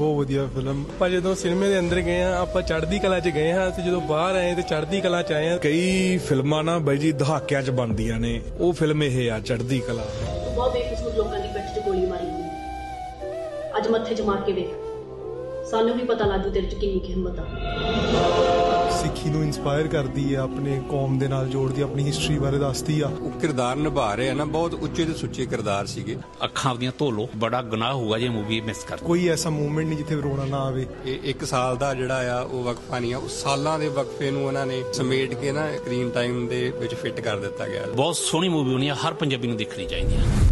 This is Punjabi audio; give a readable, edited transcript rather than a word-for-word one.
ਬਹੁਤ ਵਧੀਆ ਫਿਲਮ। ਆਪਾਂ ਜਦੋਂ ਸਿਨੇਮੇ ਦੇ ਅੰਦਰ ਗਏ ਆ ਆਪਾਂ ਚੜ੍ਹਦੀ ਕਲਾ 'ਚ ਗਏ ਹਾਂ ਤੇ ਜਦੋਂ ਬਾਹਰ ਆਏ ਤੇ ਚੜ੍ਹਦੀ ਕਲਾ 'ਚ ਆਏ ਆ। ਕਈ ਫਿਲਮਾਂ ਨਾ ਬਾਈ ਜੀ ਦਹਾਕਿਆਂ 'ਚ ਬਣਦੀਆਂ ਨੇ, ਉਹ ਫਿਲਮ ਇਹ ਆ ਚੜ੍ਹਦੀ ਕਲਾ। ਬਹੁਤ ਬੇਕਿਸਮਤ ਲੋਕਾਂ ਦੀ ਪਿੱਠ 'ਚ ਗੋਲੀ ਮਾਰੀ ਗਈ, ਅੱਜ ਮੱਥੇ 'ਚ ਮਾਰ ਕੇ ਵੇਖ, ਸਾਨੂੰ ਵੀ ਪਤਾ ਲੱਗੂ ਤੇਰੇ 'ਚ ਕਿੰਨੀ ਹਿੰਮਤ ਆ। ਸਿੱਖੀ ਨੂੰ ਇਨਸਪਾਇਰ ਕਰਦੀ ਆ, ਆਪਣੇ ਕੌਮ ਦੇ ਨਾਲ ਜੋੜਦੀ, ਆਪਣੀ ਹਿਸਟਰੀ ਬਾਰੇ ਦੱਸਦੀ ਆ। ਉਹ ਕਿਰਦਾਰ ਨਿਭਾ ਰਹੇ ਆ ਨਾ, ਬਹੁਤ ਉੱਚੇ ਤੇ ਸੁੱਚੇ ਕਿਰਦਾਰ ਸੀਗੇ। ਅੱਖਾਂ ਆਪਣੀਆਂ ਧੋ ਲੋ, ਬੜਾ ਗੁਨਾਹ ਹੋਊਗਾ ਜੇ ਮੂਵੀ ਮਿਸ ਕਰ। ਕੋਈ ਐਸਾ ਮੂਵਮੈਂਟ ਨਹੀਂ ਜਿੱਥੇ ਰੋਣਾ ਨਾ ਆਵੇ। ਇਹ 1 ਸਾਲ ਦਾ ਜਿਹੜਾ ਆ ਉਹ ਵਕਫਾ ਨਹੀਂ ਆ, ਉਹ ਸਾਲਾਂ ਦੇ ਵਕਫੇ ਨੂੰ ਉਹਨਾਂ ਨੇ ਸਮੇਟ ਕੇ ਨਾ ਸਕਰੀਨ ਟਾਈਮ ਦੇ ਵਿੱਚ ਫਿੱਟ ਕਰ ਦਿੱਤਾ ਗਿਆ। ਬਹੁਤ ਸੋਹਣੀ ਮੂਵੀ ਹੋਣੀ ਆ, ਹਰ ਪੰਜਾਬੀ ਨੂੰ ਦੇਖਣੀ ਚਾਹੀਦੀ ਆ।